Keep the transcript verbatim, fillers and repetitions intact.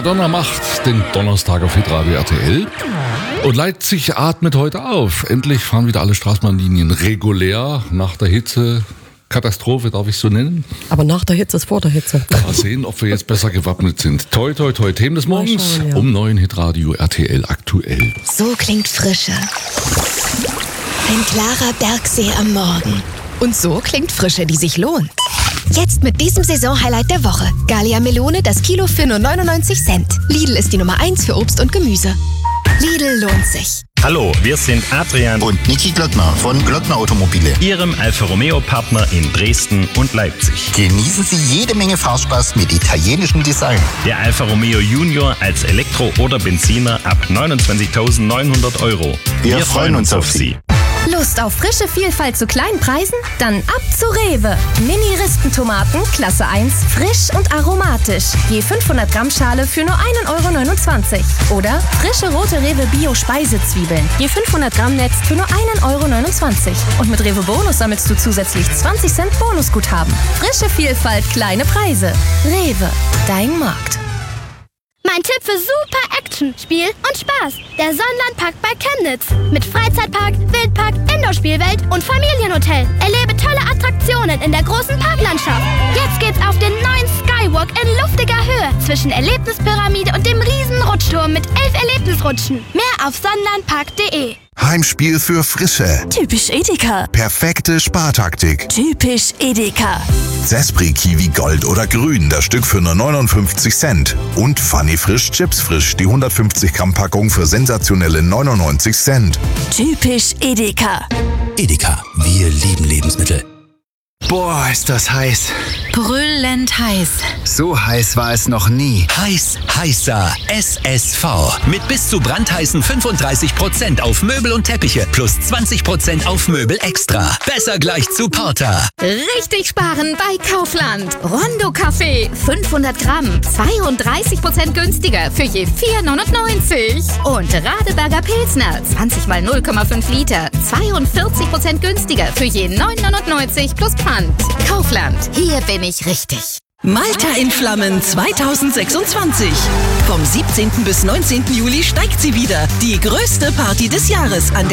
Madonna macht den Donnerstag auf Hitradio R T L. Und Leipzig atmet heute auf. Endlich fahren wieder alle Straßenbahnlinien regulär nach der Hitze. Katastrophe, darf ich so nennen? Aber nach der Hitze ist vor der Hitze. Mal sehen, ob wir jetzt besser gewappnet sind. Toi, toi, toi. Themen des Morgens schauen, ja. um neun Hitradio R T L aktuell. So klingt Frische. Ein klarer Bergsee am Morgen. Und so klingt Frische, die sich lohnt. Jetzt mit diesem Saisonhighlight der Woche. Gallia Melone, das Kilo für nur neunundneunzig Cent. Lidl ist die Nummer eins für Obst und Gemüse. Lidl lohnt sich. Hallo, wir sind Adrian und Niki Glöckner von Glöckner Automobile, Ihrem Alfa Romeo Partner in Dresden und Leipzig. Genießen Sie jede Menge Fahrspaß mit italienischem Design. Der Alfa Romeo Junior als Elektro oder Benziner ab neunundzwanzigtausendneunhundert Euro. Wir, wir freuen uns auf Sie. Lust auf frische Vielfalt zu kleinen Preisen? Dann ab zu Rewe. Mini-Ristentomaten, Klasse eins, frisch und aromatisch. Je fünfhundert Gramm Schale für nur ein Euro neunundzwanzig. Oder frische rote Rewe Bio-Speisezwiebeln. Je fünfhundert Gramm Netz für nur ein Euro neunundzwanzig. Und mit Rewe Bonus sammelst du zusätzlich zwanzig Cent Bonusguthaben. Frische Vielfalt, kleine Preise. Rewe, dein Markt. Mein Tipp für super Action, Spiel und Spaß. Der Sonnenlandpark bei Chemnitz. Mit Freizeitpark, Wildpark, Indoor-Spielwelt und Familienhotel. Erlebe tolle Attraktionen in der großen Parklandschaft. Jetzt geht's auf den neuen Skywalk in luftiger Höhe zwischen Erlebnispyramide und dem riesen Rutschturm mit elf Erlebnisrutschen. Mehr auf sonnenlandpark punkt de. Heimspiel für Frische. Typisch Edeka. Perfekte Spartaktik. Typisch Edeka. Zespri Kiwi Gold oder Grün, das Stück für nur neunundfünfzig Cent. Und Funny Frisch Chips Frisch, die hundertfünfzig Gramm Packung für sensationelle neunundneunzig Cent. Typisch Edeka. Edeka, wir lieben Lebensmittel. Boah, ist das heiß. Brüllend heiß. So heiß war es noch nie. Heiß, heißer S S V. Mit bis zu brandheißen fünfunddreißig Prozent auf Möbel und Teppiche plus zwanzig Prozent auf Möbel extra. Besser gleich zu Porter. Richtig sparen bei Kaufland. Rondo Kaffee, fünfhundert Gramm, zweiunddreißig Prozent günstiger für je vier neunundneunzig. Und Radeberger Pilsner, zwanzig mal null Komma fünf Liter, zweiundvierzig Prozent günstiger für je neun neunundneunzig plus Pfand. Kaufland, hier bin ich richtig. Malta in Flammen zweitausendsechsundzwanzig. Vom siebzehnten bis neunzehnten Juli steigt sie wieder. Die größte Party des Jahres an